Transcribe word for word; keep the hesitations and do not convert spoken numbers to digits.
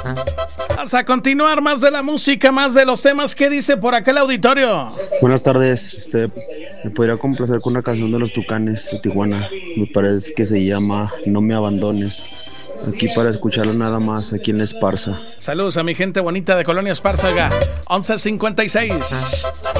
Vamos a continuar, más de la música, más de los temas. ¿Qué dice por acá el auditorio? Buenas tardes, este, me podría complacer con una canción de los Tucanes de Tijuana. Me parece que se llama No me abandones. Aquí para escucharlo nada más, aquí en La Esparza. Saludos a mi gente bonita de Colonia Esparza, once cincuenta y seis.